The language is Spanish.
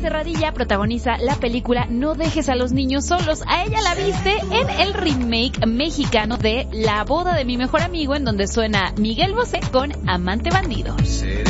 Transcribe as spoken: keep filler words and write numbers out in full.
Serradilla protagoniza la película No dejes a los niños solos. A ella la viste en el remake mexicano de La boda de mi mejor amigo, en donde suena Miguel Bosé con Amante Bandido.